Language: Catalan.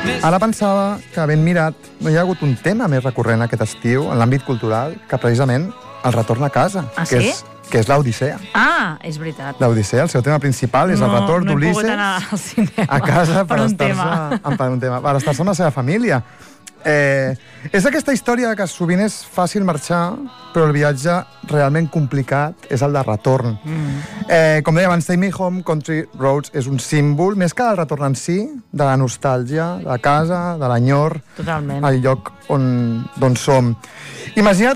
Ara pensava que, ben mirat, no hi ha hagut un tema més recurrent aquest estiu en l'àmbit cultural que precisament el retorn a casa, que és l'Odissea. Ah, és veritat. L'Odissea, el seu tema principal és el retorn d'Ulisses a casa per estar-se amb la seva família. És aquesta història que sovint és fàcil marxar, però el viatge realment complicat és el de retorn. Com deia abans, Take Me Home, Country Roads és un símbol, més que el retorn en si, de la nostàlgia, de casa, de l'enyor, al lloc on som. Imagina't